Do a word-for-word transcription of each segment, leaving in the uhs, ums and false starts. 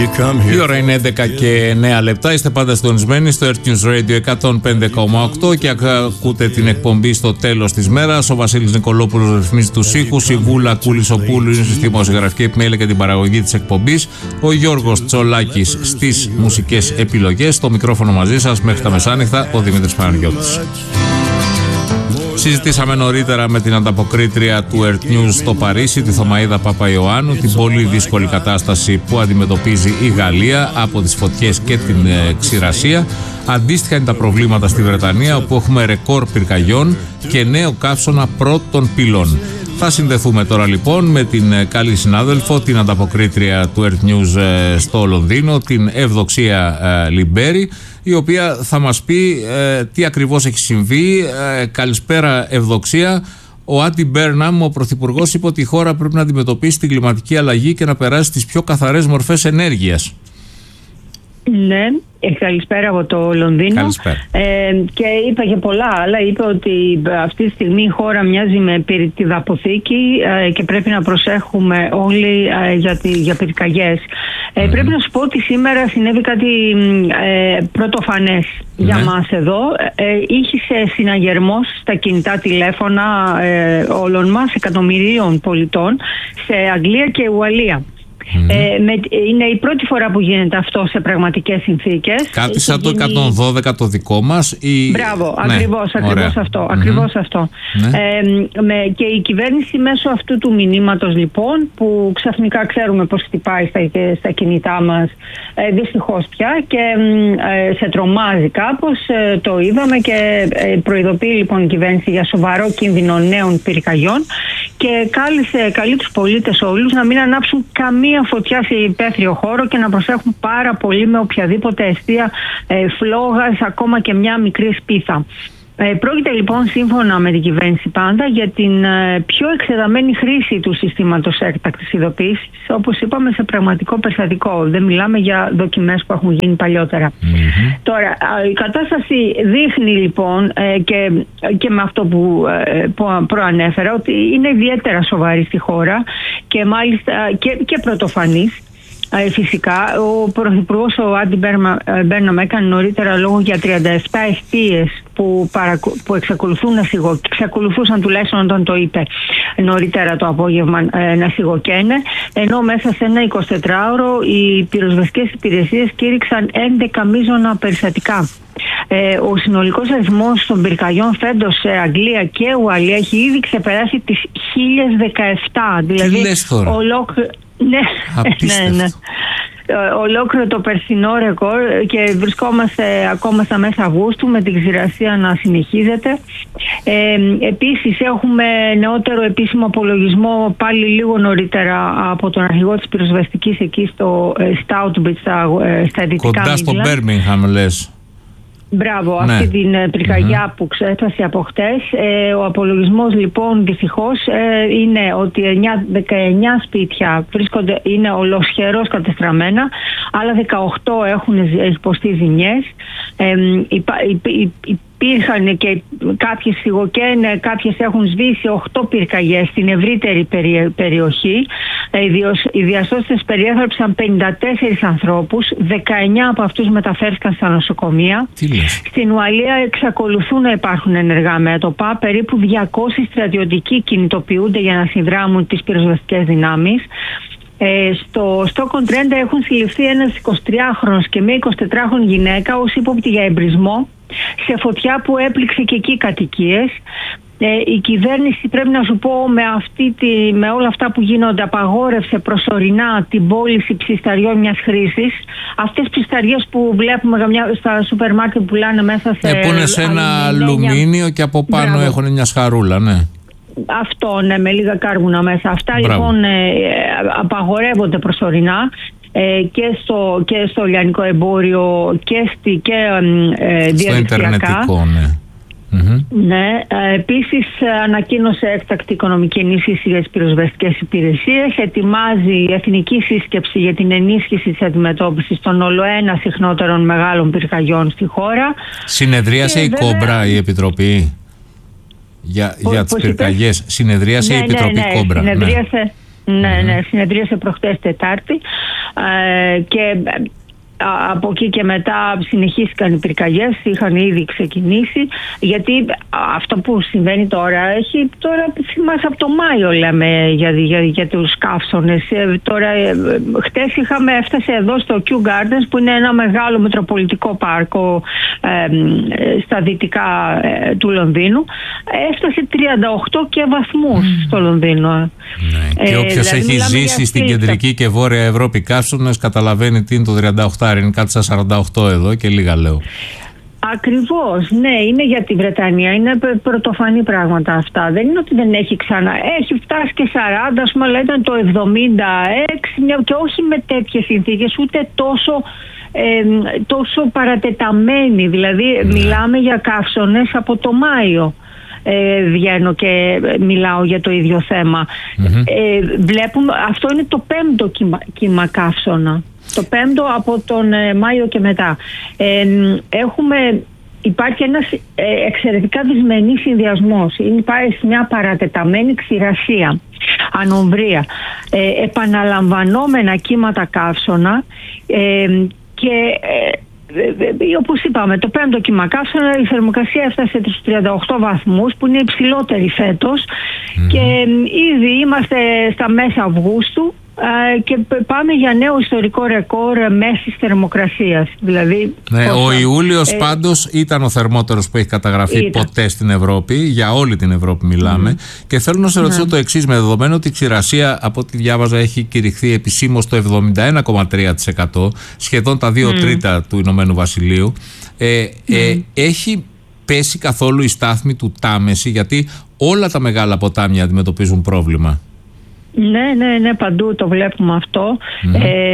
Η ώρα είναι έντεκα και εννέα λεπτά. Είστε πάντα συντονισμένοι στο Earth News Radio εκατόν πέντε κόμμα οκτώ και ακούτε την εκπομπή στο τέλος της μέρας. Ο Βασίλης Νικολόπουλος ρυθμίζει τους ήχους. Η Βούλα Κούλης-Οπούλου είναι στη δημοσιογραφική επιμέλεια και την παραγωγή της εκπομπής. Ο Γιώργος Τσολάκης στις μουσικές επιλογές. Στο μικρόφωνο μαζί σας μέχρι τα μεσάνυχτα ο Δημήτρης Παναγιώτης. Συζητήσαμε νωρίτερα με την ανταποκρίτρια του Earth News στο Παρίσι, τη Θωμαΐδα Παπαϊωάννου, την πολύ δύσκολη κατάσταση που αντιμετωπίζει η Γαλλία από τις φωτιές και την ε, ξηρασία. Αντίστοιχα είναι τα προβλήματα στη Βρετανία, όπου έχουμε ρεκόρ πυρκαγιών και νέο καύσωνα πρώτων πυλών. Θα συνδεθούμε τώρα λοιπόν με την καλή συνάδελφο, την ανταποκρίτρια του Earth News ε, στο Λονδίνο, την Ευδοξία ε, Λιμπέρη, η οποία θα μας πει ε, τι ακριβώς έχει συμβεί. Ε, καλησπέρα Ευδοξία. Ο Άντι Μπέρναμ, ο Πρωθυπουργός, είπε ότι η χώρα πρέπει να αντιμετωπίσει την κλιματική αλλαγή και να περάσει στις πιο καθαρές μορφές ενέργειας. Ναι, καλησπέρα από το Λονδίνο. Καλησπέρα. Ε, και είπε και πολλά άλλα. Είπε ότι αυτή τη στιγμή η χώρα μοιάζει με πυρητιδαποθήκη ε, και πρέπει να προσέχουμε όλοι ε, για, τη, για πυρκαγιές. Ε, mm. Πρέπει να σου πω ότι σήμερα συνέβη κάτι ε, πρωτοφανές mm. για μας εδώ. Ε, είχε συναγερμός στα κινητά τηλέφωνα ε, όλων μας, εκατομμυρίων πολιτών, σε Αγγλία και Ουαλία. Mm. Ε, με, είναι η πρώτη φορά που γίνεται αυτό σε πραγματικές συνθήκες. Κάτι σαν το εκατόν δώδεκα το δικό μας ή... Μπράβο, ναι, ακριβώς, ακριβώς αυτό, mm-hmm. ακριβώς αυτό. Mm-hmm. Ε, με, και η κυβέρνηση μέσω αυτού του μηνύματος λοιπόν, που ξαφνικά ξέρουμε πως χτυπάει στα, στα κινητά μας, ε, δυστυχώς πια, και ε, σε τρομάζει κάπως, ε, το είδαμε, και ε, προειδοποιεί λοιπόν η κυβέρνηση για σοβαρό κίνδυνο νέων πυρκαγιών και κάλεσε, καλεί τους πολίτες όλους να μην ανάψουν καμία φωτιά σε υπαίθριο χώρο και να προσέχουν πάρα πολύ με οποιαδήποτε αιστεία ε, φλόγας, ακόμα και μια μικρή σπίθα. Ε, πρόκειται λοιπόν, σύμφωνα με την κυβέρνηση πάντα, για την ε, πιο εκτεταμένη χρήση του συστήματος έκτακτης ειδοποίησης, όπως είπαμε, σε πραγματικό περιστατικό. Δεν μιλάμε για δοκιμές που έχουν γίνει παλιότερα. Mm-hmm. Τώρα, η κατάσταση δείχνει λοιπόν ε, και, και με αυτό που, ε, που προανέφερα, ότι είναι ιδιαίτερα σοβαρή στη χώρα και μάλιστα και, και πρωτοφανής. Φυσικά, ο Πρωθυπουργός, ο Άντι Μπέρναμ, έκανε νωρίτερα λόγο για τριάντα επτά εστίες που, παρακου... που εξακολουθούν να σιγω... εξακολουθούσαν τουλάχιστον όταν το είπε νωρίτερα το απόγευμα να σιγοκαίνε, ενώ μέσα σε ένα εικοσιτετράωρο οι πυροσβεστικές υπηρεσίες κήρυξαν έντεκα μείζωνα περιστατικά. Ε, ο συνολικός αριθμός των πυρκαγιών φέτος σε Αγγλία και Ουαλία έχει ήδη ξεπεράσει τις χίλια δεκαεπτά. Δηλαδή, ολόκληρο. Ναι, ναι, ναι. Ολόκληρο το περσινό ρεκόρ, και βρισκόμαστε ακόμα στα μέσα Αυγούστου με την ξηρασία να συνεχίζεται. Ε, επίσης έχουμε νεότερο επίσημο απολογισμό πάλι λίγο νωρίτερα από τον αρχηγό της πυροσβεστικής εκεί στο Στάουτμπιτ, στα, στα δυτικά. Κοντά στο Μπέρμιγχαμ λες. Μπράβο, ναι. αυτή την πυρκαγιά mm-hmm. που ξέφτασε από χτες. Ε, ο απολογισμός λοιπόν δυστυχώς ε, είναι ότι δεκαεννιά σπίτια βρίσκονται, είναι ολοσχερώς κατεστραμμένα, άλλα δεκαοκτώ έχουν υποστεί ζημιές. Ε, υπά, υ, υ, Υπήρχαν και κάποιες σιγοκαίνε, κάποιες έχουν σβήσει, οκτώ πυρκαγιές στην ευρύτερη περιοχή. Οι διασώστες περιέθαλψαν πενήντα τέσσερις ανθρώπους, δεκαεννιά από αυτούς μεταφέρθηκαν στα νοσοκομεία. Στην Ουαλία εξακολουθούν να υπάρχουν ενεργά μέτωπα, περίπου διακόσιοι στρατιωτικοί κινητοποιούνται για να συνδράμουν τις πυροσβεστικές δυνάμεις. Ε, στο Στόκον-Τρέντα έχουν συλληφθεί ένας εικοσιτριάχρονος και μια εικοσιτετράχρονη γυναίκα ως ύποπτη για εμπρισμό σε φωτιά που έπληξε και εκεί κατοικίες. Ε, η κυβέρνηση, πρέπει να σου πω, με, αυτή τη, με όλα αυτά που γίνονται, απαγόρευσε προσωρινά την πώληση ψισταριών μιας χρήσης. Αυτές τις ψισταριές που βλέπουμε στα σούπερ μάρκετ που πουλάνε μέσα σε... Ε, που είναι σε ένα αλουμίνιο και από πάνω Μπράβο. Έχουν μια σχαρούλα, ναι. Αυτό, ναι, με λίγα κάρβουνα μέσα. Αυτά Μπράβο. Λοιπόν ε, απαγορεύονται προσωρινά. Ε, και, στο, και στο λιανικό εμπόριο και, στη, και ε, στο ιντερνετικό, ναι. Mm-hmm. Ναι, ε, επίσης ανακοίνωσε έκτακτη οικονομική ενίσχυση για τις πυροσβεστικές υπηρεσίες. Ετοιμάζει η εθνική σύσκεψη για την ενίσχυση της αντιμετώπισης των ολοένα συχνότερων μεγάλων πυρκαγιών στη χώρα. Συνεδρίασε και η βέβαια... Κόμπρα, η Επιτροπή για, για τις πυρκαγιές. Συνεδρίασε ναι, η Επιτροπή ναι, ναι, Κόμπρα. Συνεδρίασε. Ναι. Ναι, mm-hmm. ναι, συνεδρίασε προχτές Τετάρτη ε, και από εκεί και μετά συνεχίστηκαν οι πυρκαγιές, είχαν ήδη ξεκινήσει, γιατί αυτό που συμβαίνει τώρα έχει, τώρα θυμάσαι από το Μάιο λέμε για, για, για τους καύσονες. Τώρα χτες είχαμε, έφτασε εδώ στο Kew Gardens που είναι ένα μεγάλο μετροπολιτικό πάρκο ε, στα δυτικά ε, του Λονδίνου, έφτασε τριάντα οκτώ και βαθμούς mm. στο Λονδίνο. Ναι. Και όποιος ε, δηλαδή έχει ζήσει στην κεντρική και βόρεια Ευρώπη καύσονες καταλαβαίνει τι είναι το τριάντα οκτώ. Είναι κάτι στα σαράντα οκτώ εδώ και λίγα λέω. Ακριβώς, ναι, είναι για τη Βρετανία, είναι πρωτοφανή πράγματα αυτά. Δεν είναι ότι δεν έχει ξανά, έχει φτάσει και σαράντα, ας πούμε, αλλά ήταν το εβδομήντα έξι και όχι με τέτοιες συνθήκες, ούτε τόσο, ε, τόσο παρατεταμένοι. Δηλαδή ναι. μιλάμε για καύσονες από το Μάιο. Ε, βγαίνω και μιλάω για το ίδιο θέμα. Mm-hmm. Ε, βλέπουμε, αυτό είναι το πέμπτο κύμα, κύμα καύσωνα. Το πέμπτο από τον ε, Μάιο και μετά. Ε, έχουμε, υπάρχει ένας ε, εξαιρετικά δυσμενής συνδυασμός. Υπάρχει μια παρατεταμένη ξηρασία, ανομβρία, ε, επαναλαμβανόμενα κύματα καύσωνα ε, και ε, όπως είπαμε, το πέμπτο κύμα καύσωνα, η θερμοκρασία έφτασε στους τριάντα οκτώ βαθμούς που είναι υψηλότερη φέτος mm-hmm. και ήδη είμαστε στα μέσα Αυγούστου και πάμε για νέο ιστορικό ρεκόρ μέσης θερμοκρασίας. Δηλαδή, ναι, πόσα, ο Ιούλιος ε, πάντως ήταν ο θερμότερος που έχει καταγραφεί ήταν. ποτέ στην Ευρώπη, για όλη την Ευρώπη μιλάμε. Mm. Και θέλω να σε ρωτήσω mm. το εξής, με δεδομένο ότι η ξηρασία, από ό,τι διάβαζα, έχει κηρυχθεί επισήμως το εβδομήντα ένα κόμμα τρία τοις εκατό, σχεδόν τα δύο mm. τρίτα του Ηνωμένου Βασιλείου. Ε, mm. ε, έχει πέσει καθόλου η στάθμη του Τάμεση, γιατί όλα τα μεγάλα ποτάμια αντιμετωπίζουν πρόβλημα. Ναι, ναι, ναι, παντού το βλέπουμε αυτό. Mm-hmm. ε,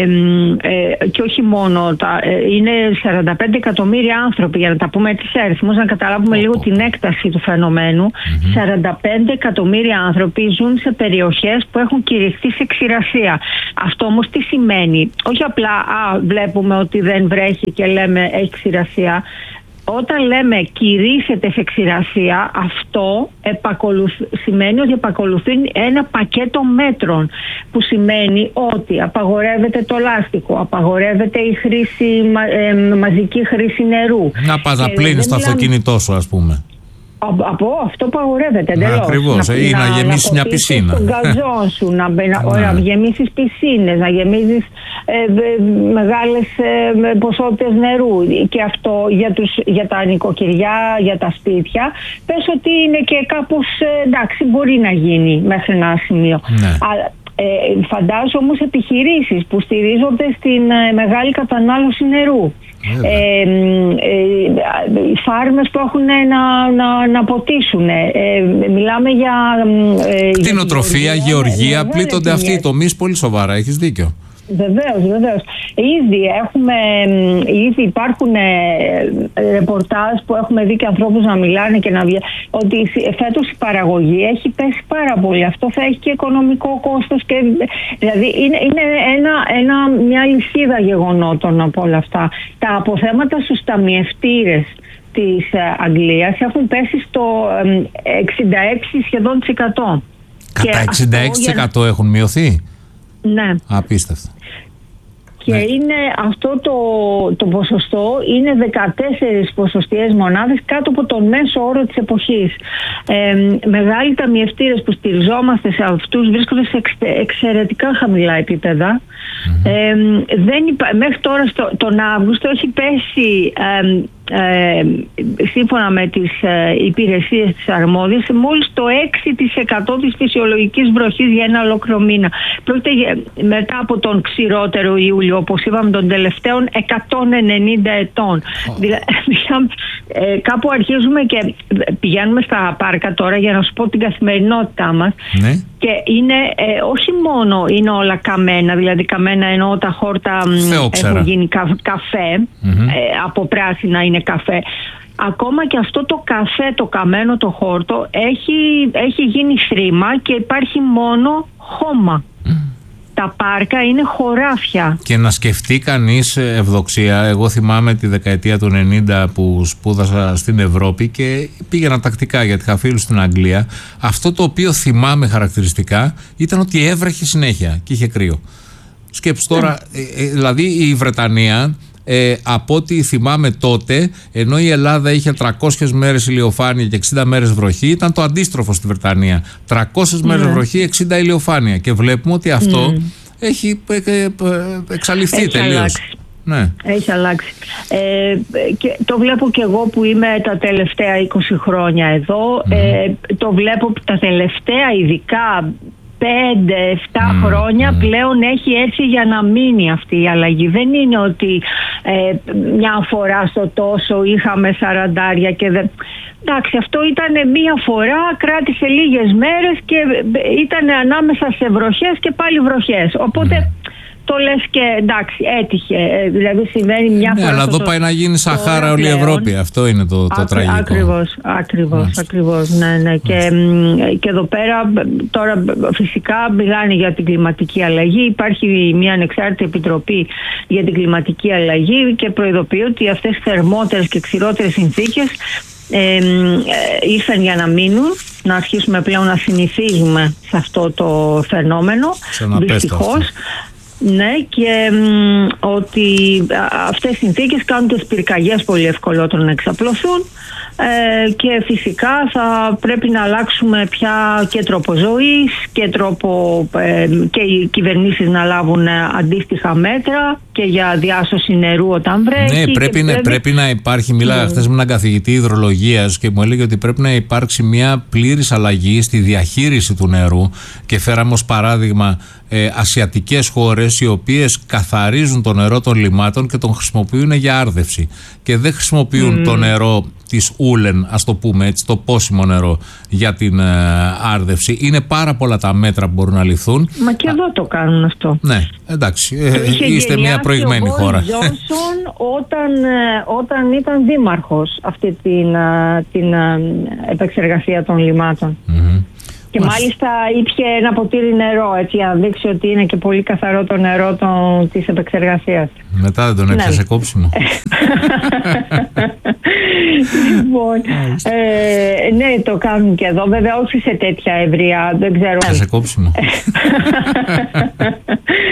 ε, και όχι μόνο τα, ε, είναι σαράντα πέντε εκατομμύρια άνθρωποι, για να τα πούμε έτσι σε αριθμούς, να καταλάβουμε oh, λίγο oh. την έκταση του φαινομένου. Mm-hmm. σαράντα πέντε εκατομμύρια άνθρωποι ζουν σε περιοχές που έχουν κηρυχθεί σε ξηρασία. Αυτό όμως τι σημαίνει? Όχι απλά α, βλέπουμε ότι δεν βρέχει και λέμε έχει ξηρασία. Όταν λέμε κηρύσσεται σε ξηρασία, αυτό επακολουθ... σημαίνει ότι επακολουθεί ένα πακέτο μέτρων, που σημαίνει ότι απαγορεύεται το λάστιχο, απαγορεύεται η χρήση, ε, μαζική χρήση νερού. Να πας να πλύνεις το μιλάμε... αυτοκίνητό σου, ας πούμε. Από αυτό που αγορεύεται εντελώς. Ακριβώς, ή να, να γεμίσεις μια πισίνα. Τον γκαζόν σου, να, να, να γεμίσεις πισίνες, να γεμίσεις ε, μεγάλες ε, ποσότητες νερού. Και αυτό για, τους, για τα νοικοκυριά, για τα σπίτια, πες ότι είναι και κάπως ε, εντάξει, μπορεί να γίνει μέχρι ένα σημείο. Ναι. Αλλά ε, φαντάζομαι όμως επιχειρήσεις που στηρίζονται στην ε, μεγάλη κατανάλωση νερού. Ε, ε, οι φάρμες που έχουν να, να, να ποτίσουν, ε, μιλάμε για ε, κτηνοτροφία, για γεωργία, ε, πλήττονται αυτοί οι τομείς πολύ σοβαρά, έχεις δίκιο. Βεβαίως, βεβαίως. Ήδη, έχουμε, ήδη υπάρχουν ε, ρεπορτάζ που έχουμε δει και ανθρώπους να μιλάνε και να βγαίνουν ότι φέτος η παραγωγή έχει πέσει πάρα πολύ. Αυτό θα έχει και οικονομικό κόστος. Και, δηλαδή είναι, είναι ένα, ένα, μια λυσίδα γεγονότων από όλα αυτά. Τα αποθέματα στους ταμιευτήρες της Αγγλίας έχουν πέσει στο εξήντα έξι σχεδόν τοις εκατό. Κατά εξήντα έξι τοις εκατό για... έχουν μειωθεί. Ναι. Απίστευτο. Και ναι. είναι αυτό το, το ποσοστό είναι δεκατέσσερις ποσοστιαίες μονάδες κάτω από τον μέσο όρο της εποχής. Ε, μεγάλοι ταμιευτήρες που στηριζόμαστε σε αυτούς βρίσκονται σε εξαιρετικά χαμηλά επίπεδα. Mm-hmm. Ε, δεν υπά... Μέχρι τώρα στο, τον Αύγουστο έχει πέσει ε, ε, σύμφωνα με τις ε, υπηρεσίες της αρμόδιας μόλις το έξι τοις εκατό της φυσιολογικής βροχής για ένα ολόκληρο μήνα. Πρόκειται μετά από τον ξηρότερο Ιούλιο, όπως είπαμε, των τελευταίων εκατόν ενενήντα ετών. Oh. Δηλαδή, ε, κάπου αρχίζουμε και πηγαίνουμε στα πάρκα τώρα για να σου πω την καθημερινότητά μας. Ναι. Και είναι ε, όχι μόνο είναι όλα καμένα, δηλαδή καμένα εννοώ τα χόρτα έχουν γίνει κα, καφέ, mm-hmm. ε, από πράσινα είναι καφέ. Ακόμα και αυτό το καφέ, το καμένο, το χόρτο έχει, έχει γίνει θρήμα και υπάρχει μόνο χώμα. Mm. τα πάρκα είναι χωράφια. Και να σκεφτεί κανείς, Ευδοξία, εγώ θυμάμαι τη δεκαετία του ενενήντα που σπούδασα στην Ευρώπη και πήγαινα τακτικά γιατί είχα φίλους στην Αγγλία. Αυτό το οποίο θυμάμαι χαρακτηριστικά ήταν ότι έβρεχε συνέχεια και είχε κρύο. Σκέψου τώρα, ε, ε, δηλαδή η Βρετανία, ε, από ό,τι θυμάμαι τότε, ενώ η Ελλάδα είχε τριακόσιες μέρες ηλιοφάνεια και εξήντα μέρες βροχή, ήταν το αντίστροφο στη Βρετανία. τριακόσιες μέρες Ναι. βροχή, εξήντα ηλιοφάνεια. Και βλέπουμε ότι αυτό Mm. έχει ε, ε, ε, εξαλειφθεί Έχει τελείως. αλλάξει. Ναι. Έχει αλλάξει. Ε, και το βλέπω και εγώ που είμαι τα τελευταία είκοσι χρόνια εδώ. Mm. Ε, το βλέπω τα τελευταία ειδικά πέντε εφτά mm, χρόνια mm. πλέον έχει έρθει για να μείνει αυτή η αλλαγή. Δεν είναι ότι ε, μια φορά στο τόσο είχαμε σαραντάρια και δεν... Εντάξει, αυτό ήταν μία φορά, κράτησε λίγες μέρες και ήταν ανάμεσα σε βροχές και πάλι βροχές. Οπότε mm. το λες και εντάξει, έτυχε. Δηλαδή συμβαίνει μια ναι, φορά. Αλλά εδώ το, πάει να γίνει Σαχάρα όλη η Ευρώπη. Αυτό είναι το, το Α, τραγικό. Ακριβώς, ακριβώς, ακριβώς. Ναι, ναι. Και, και εδώ πέρα τώρα φυσικά μιλάνε για την κλιματική αλλαγή. Υπάρχει μια ανεξάρτητη επιτροπή για την κλιματική αλλαγή και προειδοποιεί ότι αυτές οι θερμότερες και ξηρότερες συνθήκες ε, ε, ήρθαν για να μείνουν. Να αρχίσουμε πλέον να συνηθίζουμε σε αυτό το φαινόμενο. Δυστυχώς. Ναι, και μ, ότι αυτές οι συνθήκες κάνουν τις πυρκαγιές πολύ ευκολότερο να εξαπλωθούν ε, και φυσικά θα πρέπει να αλλάξουμε πια και τρόπο ζωής και τρόπο ε, και οι κυβερνήσεις να λάβουν αντίστοιχα μέτρα και για διάσωση νερού όταν βρέχει. Ναι, πρέπει, πρέπει... πρέπει να υπάρχει. Μίλαγα mm. χθες με έναν καθηγητή υδρολογίας και μου έλεγε ότι πρέπει να υπάρξει μια πλήρης αλλαγή στη διαχείριση του νερού και φέραμε ως παράδειγμα ε, ασιατικές χώρες οι οποίες καθαρίζουν το νερό των λιμάτων και τον χρησιμοποιούν για άρδευση και δεν χρησιμοποιούν mm. το νερό της ούλεν, ας το πούμε έτσι, το πόσιμο νερό για την ε, άρδευση. Είναι πάρα πολλά τα μέτρα που μπορούν να ληφθούν. Μα και εδώ το κάνουν αυτό. Ναι, εντάξει, ε, είστε μια προηγμένη χώρα. Τζόνσον όταν, όταν ήταν δήμαρχος αυτή την, την επεξεργασία των λιμάτων. Mm-hmm. Και Μας... μάλιστα ήπιε ένα ποτήρι νερό, έτσι, να δείξει ότι είναι και πολύ καθαρό το νερό των, της επεξεργασίας. Μετά δεν τον έπιασε ναι. κόψιμο. Λοιπόν, ε, ναι, το κάνουν και εδώ, βέβαια όχι σε τέτοια ευρεία, δεν ξέρω. Έπιασε κόψιμο.